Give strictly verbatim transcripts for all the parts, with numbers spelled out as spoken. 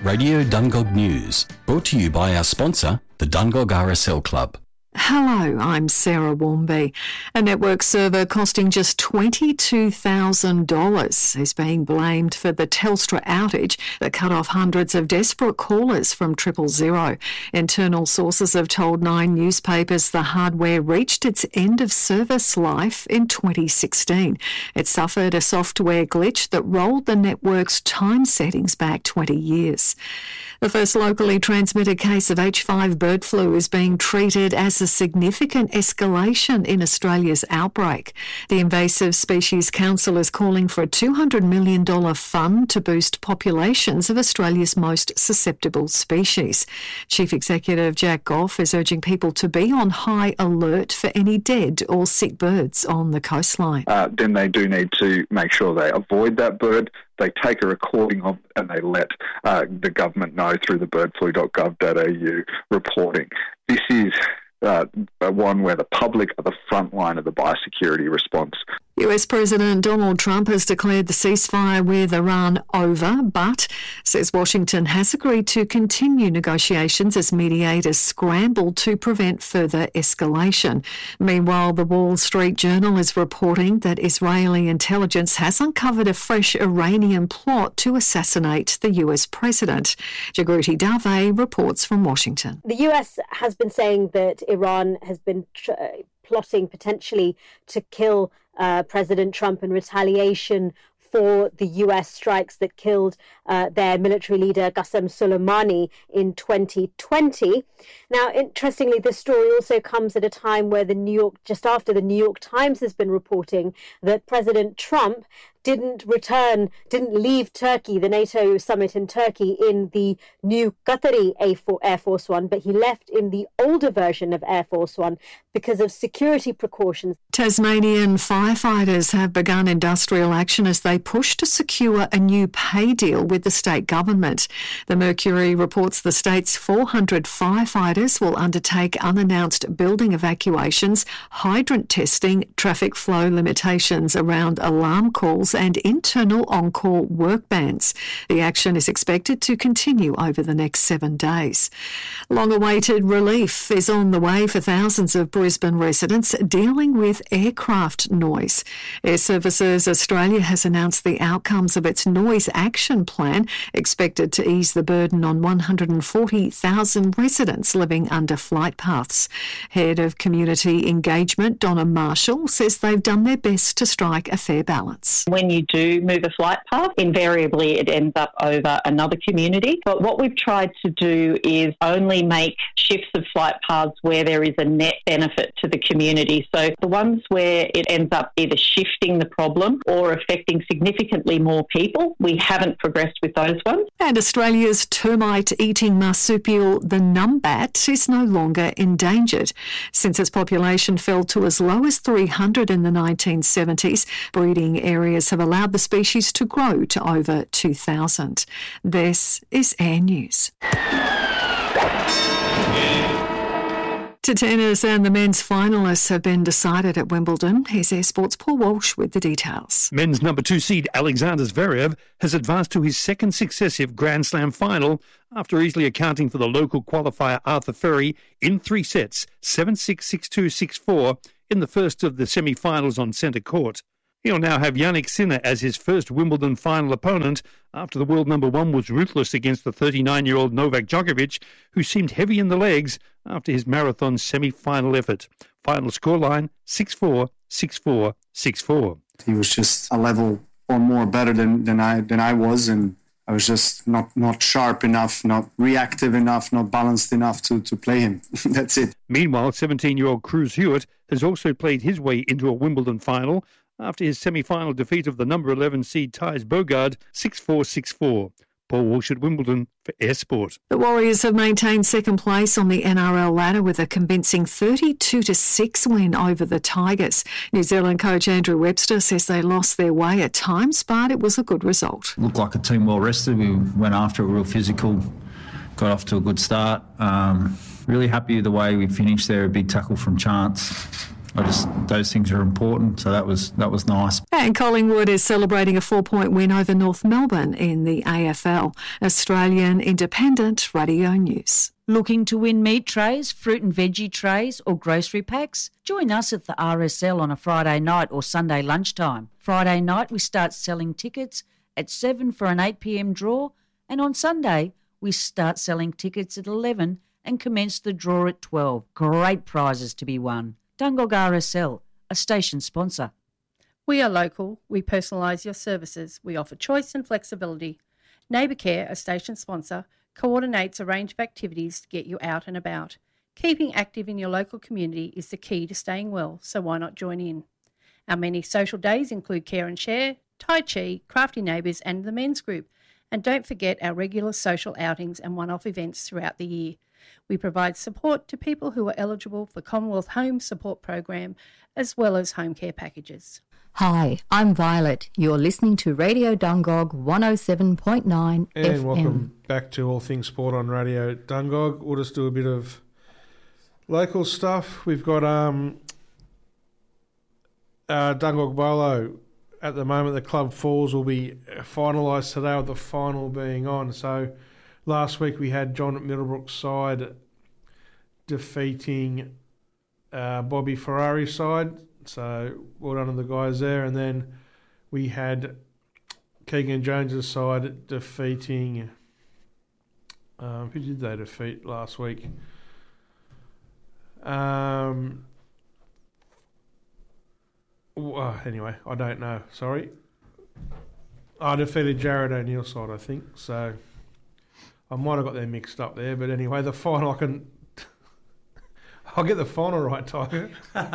Radio Dungog News, brought to you by our sponsor, the Dungog R S L Club. Hello, I'm Sarah Warmby. A network server costing just twenty-two thousand dollars is being blamed for the Telstra outage that cut off hundreds of desperate callers from triple zero. Internal sources have told Nine newspapers the hardware reached its end of service life in twenty sixteen. It suffered a software glitch that rolled the network's time settings back twenty years. The first locally transmitted case of H five bird flu is being treated as a significant escalation in Australia's outbreak. The Invasive Species Council is calling for a two hundred million dollars fund to boost populations of Australia's most susceptible species. Chief Executive Jack Goff is urging people to be on high alert for any dead or sick birds on the coastline. Uh, then they do need to make sure they avoid that bird. They take a recording of it and they let uh, the government know through the bird flu dot gov dot a u reporting. This is uh, one where the public are the front line of the biosecurity response. U S President Donald Trump has declared the ceasefire with Iran over, but says Washington has agreed to continue negotiations as mediators scramble to prevent further escalation. Meanwhile, the Wall Street Journal is reporting that Israeli intelligence has uncovered a fresh Iranian plot to assassinate the U S president. Jagruti Dave reports from Washington. The U S has been saying that Iran has been tr- plotting potentially to kill Uh, President Trump in retaliation for the U S strikes that killed uh, their military leader Qasem Soleimani in twenty twenty. Now, interestingly, this story also comes at a time where the New York, just after the New York Times has been reporting that President Trump didn't return, didn't leave Turkey, the NATO summit in Turkey, in the new Qatari Air Force One, but he left in the older version of Air Force One because of security precautions. Tasmanian firefighters have begun industrial action as they push to secure a new pay deal with the state government. The Mercury reports the state's four hundred firefighters will undertake unannounced building evacuations, hydrant testing, traffic flow limitations around alarm calls and internal on-call work bans. The action is expected to continue over the next seven days. Long-awaited relief is on the way for thousands of Brisbane residents dealing with aircraft noise. Air Services Australia has announced the outcomes of its noise action plan, expected to ease the burden on one hundred forty thousand residents living under flight paths. Head of Community Engagement, Donna Marshall, says they've done their best to strike a fair balance. When you do move a flight path, invariably it ends up over another community. But what we've tried to do is only make shifts of flight paths where there is a net benefit to the community. So the ones where it ends up either shifting the problem or affecting significantly more people, we haven't progressed with those ones. And Australia's termite-eating marsupial, the numbat, is no longer endangered. Since its population fell to as low as three hundred in the nineteen seventies, breeding areas have allowed the species to grow to over two thousand. This is Air News. To tennis, and the men's finalists have been decided at Wimbledon. Here's Air Sports' Paul Walsh with the details. Men's number two seed Alexander Zverev has advanced to his second successive Grand Slam final after easily accounting for the local qualifier Arthur Ferry in three sets, seven six, six two, six four, in the first of the semi-finals on centre court. He'll now have Jannik Sinner as his first Wimbledon final opponent after the world number one was ruthless against the thirty-nine-year-old Novak Djokovic, who seemed heavy in the legs after his marathon semi-final effort. Final scoreline, six four, six four, six four. He was just a level or more better than, than I than I was, and I was just not, not sharp enough, not reactive enough, not balanced enough to, to play him. That's it. Meanwhile, seventeen-year-old Cruz Hewitt has also played his way into a Wimbledon final after his semi-final defeat of the number eleven seed Thijs Bogard, six four, six four. Paul Walsh at Wimbledon for Air Sport. The Warriors have maintained second place on the N R L ladder with a convincing thirty-two to six win over the Tigers. New Zealand coach Andrew Webster says they lost their way at times, but it was a good result. Looked like a team well rested. We went after it real physical, got off to a good start. Um, really happy with the way we finished there. A big tackle from Chance. I just those things are important. So that was that was nice. And Collingwood is celebrating a four-point win over North Melbourne in the A F L. Australian Independent Radio News. Looking to win meat trays, fruit and veggie trays or grocery packs? Join us at the R S L on a Friday night or Sunday lunchtime. Friday night we start selling tickets at seven for an eight p m draw, and on Sunday we start selling tickets at eleven and commence the draw at twelve. Great prizes to be won. Dungog R S L, a station sponsor. We are local. We personalise your services. We offer choice and flexibility. Neighbour Care, a station sponsor, coordinates a range of activities to get you out and about. Keeping active in your local community is the key to staying well, so why not join in? Our many social days include Care and Share, Tai Chi, Crafty Neighbours and the Men's Group. And don't forget our regular social outings and one-off events throughout the year. We provide support to people who are eligible for Commonwealth Home Support Program as well as home care packages. Hi, I'm Violet. You're listening to Radio Dungog one oh seven point nine and F M. Welcome back to All Things Sport on Radio Dungog. We'll just do a bit of local stuff. We've got um, uh, Dungog Bolo. At the moment, the club falls will be finalised today, with the final being on. So last week we had John Middlebrook's side defeating uh, Bobby Ferrari's side. So well done to the guys there. And then we had Keegan Jones's side defeating... Um, who did they defeat last week? Um... Uh, anyway, I don't know. Sorry. I defeated Jared O'Neill's side, I think. So I might have got them mixed up there. But anyway, the final, I can... I'll get the final right, Tiger.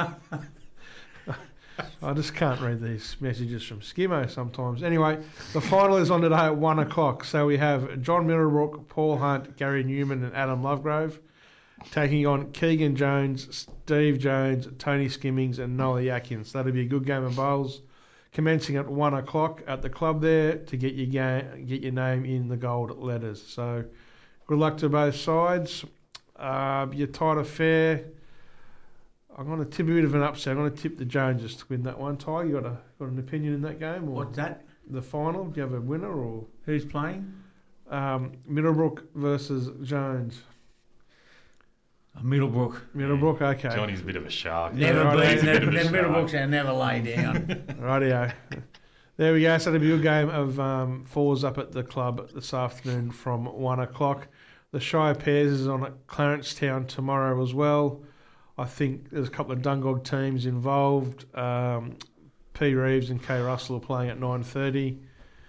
I just can't read these messages from Skimo sometimes. Anyway, the final is on today at one o'clock. So we have John Middlebrook, Paul Hunt, Gary Newman and Adam Lovegrove taking on Keegan Jones, Steve Jones, Tony Skimmings and Noah Atkins. That'll be a good game of bowls commencing at one o'clock at the club there to get your game, get your name in the gold letters. So good luck to both sides. Uh, your tight affair, I'm going to tip a bit of an upset. I'm going to tip the Joneses to win that one. Ty, you got a got an opinion in that game? Or what's that? The final? Do you have a winner or who's playing? Um, Middlebrook versus Jones. Middlebrook. Middlebrook, okay. Johnny's a bit of a shark. Never yeah, been. Right, The, the Middlebrooks are never lay down. Rightio. There we go. So it'll be a good game of um, fours up at the club this afternoon from one o'clock. The Shire Pairs is on at Clarencetown tomorrow as well. I think there's a couple of Dungog teams involved. Um, P. Reeves and K. Russell are playing at nine thirty.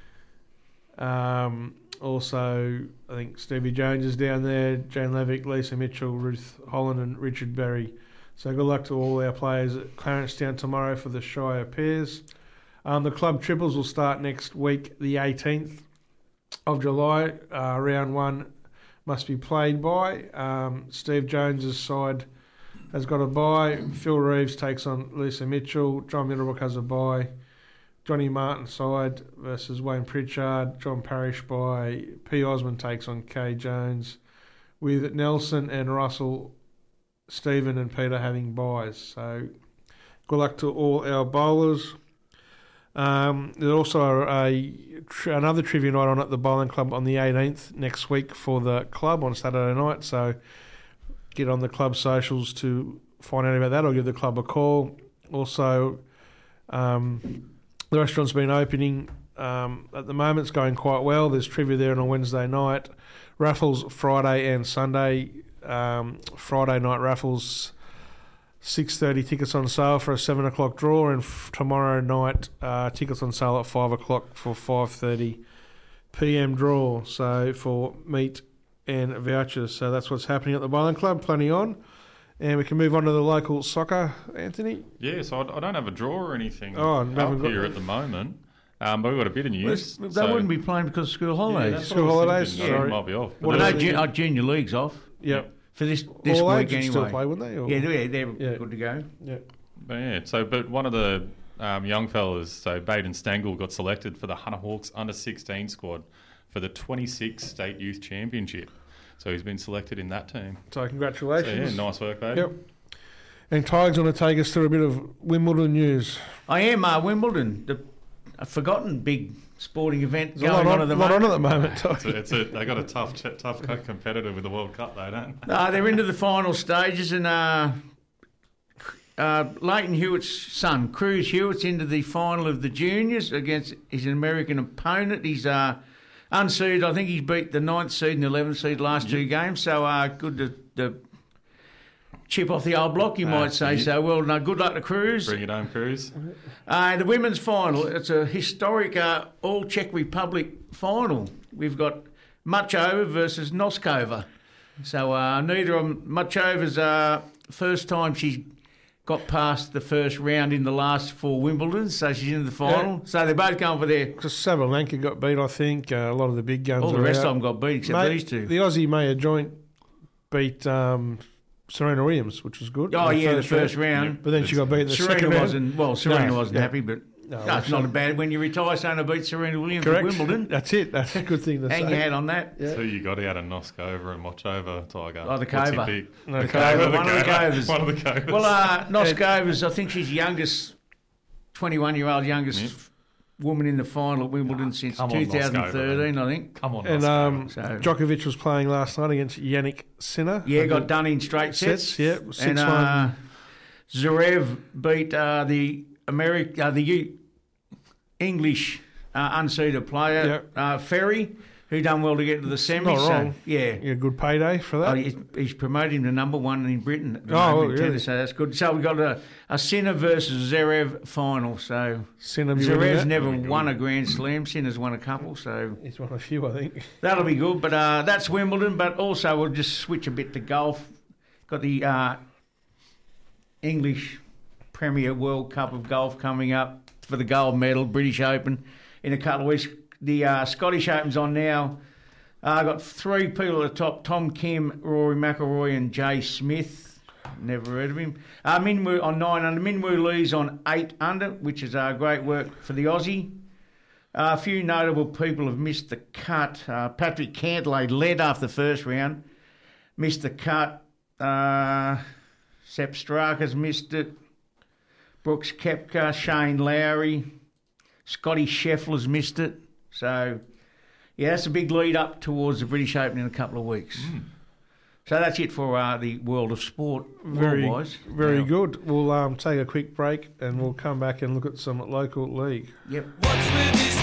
Um, also, I think Stevie Jones is down there, Jane Levick, Lisa Mitchell, Ruth Holland and Richard Berry. So good luck to all our players at Clarencetown tomorrow for the Shire Pairs. Um, the club triples will start next week, the eighteenth of July. Uh, round one must be played by. Um, Steve Jones's side has got a bye. Phil Reeves takes on Lisa Mitchell. John Middlebrook has a bye. Johnny Martin's side versus Wayne Pritchard. John Parrish bye. P. Osmond takes on Kay Jones. With Nelson and Russell, Stephen and Peter having byes. So good luck to all our bowlers. Um, there's also a, a another trivia night on at the Bowling Club on the eighteenth next week for the club on Saturday night. So get on the club socials to find out about that or give the club a call. Also, um, the restaurant's been opening um, at the moment. It's going quite well. There's trivia there on a Wednesday night. Raffles Friday and Sunday. Um, Friday night raffles, six thirty tickets on sale for a seven o'clock draw, and f- tomorrow night uh, tickets on sale at five o'clock for five thirty p m draw. So for meat and vouchers. So that's what's happening at the Bowling Club. Plenty on. And we can move on to the local soccer, Anthony. Yeah, so I, I don't have a draw or anything oh, up here at the moment. Um, but we've got a bit of news. Well, so they wouldn't be playing because of school holidays. Yeah, school holidays, thinking, sorry. Might be off. Well, no, ju- our junior league's off. Yep. For this this All week anyway. anyway. Still play, wouldn't they? Or? Yeah, they're, they're yeah. good to go. Yeah. But yeah, so but one of the um, young fellas, so Baden Stengel, got selected for the Hunter Hawks under sixteen squad for the twenty-six State Youth Championship. So he's been selected in that team. So congratulations. So yeah, nice work, Baden. Yep. And Ty's going to take us through a bit of Wimbledon news. I am, uh, Wimbledon, the a forgotten big sporting event There's going a lot on, on, at the lot moment. on at the moment, Ty. It's a, it's a, they got a tough, tough competitor with the World Cup, though, don't they? Uh, they're into the final stages, and uh, uh, Leighton Hewitt's son, Cruz Hewitt's into the final of the juniors against his American opponent. He's uh, unseeded. I think he's beat the ninth seed and the eleventh seed last two games. So uh, good to, to chip off the old block, you Uh, might say. yeah. So well, no, good luck to Cruz. Bring it home, Cruz. Uh, the women's final, it's a historic uh, all Czech Republic final. We've got Machova versus Noskova. So uh, neither of them, Machova's uh, first time she's got past the first round in the last four Wimbledons, so she's in the final. Yeah. So they're both going for their... Because Sabalenka got beat, I think. Uh, a lot of the big guns All the are rest out. of them got beat except Mate, these two. The Aussie Maya Joint beat um, Serena Williams, which was good. Oh, in yeah, the first round. But then she got beat in the Serena second round. wasn't... Well, Serena No, wasn't yeah. happy, but... No, No, it's so- not a bad... When you retire, saying to beat Serena Williams Correct. at Wimbledon, That's it. That's a good thing to hang say. your hat on that. Yeah. Who you got out of Noskova and Mochova, Tiger? Oh, the What's your Kova. pick? No, The Kova, Kova, the one of the Kova. Kovas. One of the Kovas. Well, uh, Noskova's, I think she's the youngest, twenty-one-year-old youngest Yep. woman in the final at Wimbledon since come on, two thousand thirteen, Noskova, I think. Come on, And Noskova. um, So- Djokovic was playing last night against Yannick Sinner. Yeah, I got think. done in straight sets. Sets, yeah, six and uh, Zverev beat uh, the Ameri- uh, the U- English uh, unseeded player, Yep. uh, Ferry, who done well to get to the semis. Not so, wrong. yeah. Yeah, good payday for that. Oh, he's, he's promoted him to number one in Britain at the Oh, moment in really? tennis, so that's good. So we've got a, a Sinner versus Zverev final. So Sinner be winning Zverev's that? never won a Grand Slam. Sinner's won a couple, so He's won a few, I think. that'll be good. But uh, that's Wimbledon. But also we'll just switch a bit to golf. Got the uh, English Premier World Cup of Golf coming up for the gold medal, British Open, in a couple of weeks. The uh, Scottish Open's on now. I've uh, got three people at the top: Tom Kim, Rory McIlroy, and Jay Smith. Never heard of him. Uh, Minwoo on nine under. Minwoo Lee's on eight under, which is uh, great work for the Aussie. Uh, a few notable people have missed the cut. Uh, Patrick Cantlay led after the first round, missed the cut. Uh, Sepp Straka's missed it. Brooks Koepka, Shane Lowry, Scotty Scheffler's missed it. So, yeah, that's a big lead up towards the British Open in a couple of weeks. Mm. So that's it for uh, the world of sport, Very, world-wise. very Now- good. We'll um, take a quick break and we'll come back and look at some local league. Yep.